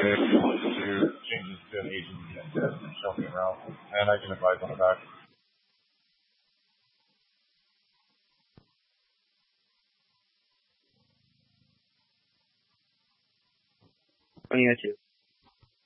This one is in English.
if you want to do changes to an agent, you can just show me around, and I can advise on the back. I got you.